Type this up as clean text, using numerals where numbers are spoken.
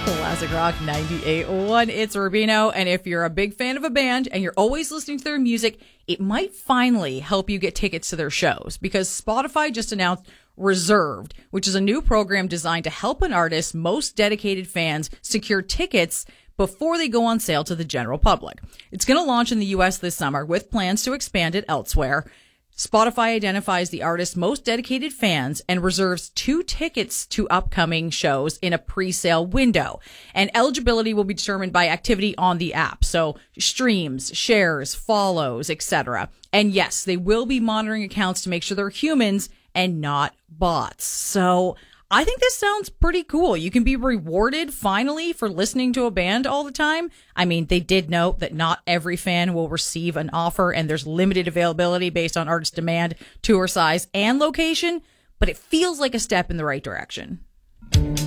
Classic Rock 98.1. It's Rubino. And if you're a big fan of a band and you're always listening to their music, it might finally help you get tickets to their shows, because Spotify just announced Reserved, which is a new program designed to help an artist's most dedicated fans secure tickets before they go on sale to the general public. It's going to launch in the U.S. this summer with plans to expand it elsewhere. Spotify identifies the artist's most dedicated fans and reserves 2 tickets to upcoming shows in a pre-sale window. And eligibility will be determined by activity on the app. So streams, shares, follows, etc. And yes, they will be monitoring accounts to make sure they're humans and not bots. So I think this sounds pretty cool. You can be rewarded finally for listening to a band all the time. I mean, they did note that not every fan will receive an offer, and there's limited availability based on artist demand, tour size, and location, but it feels like a step in the right direction.